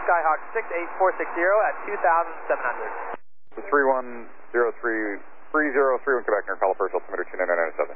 Skyhawk 68460 at 2,700. 3103, 3031 Quebec, near California, altimeter 29997.